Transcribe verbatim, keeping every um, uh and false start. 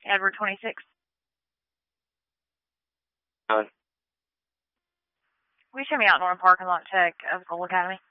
Edward twenty-six. Uh, Will you show me out in the parking lot check of Gold Academy?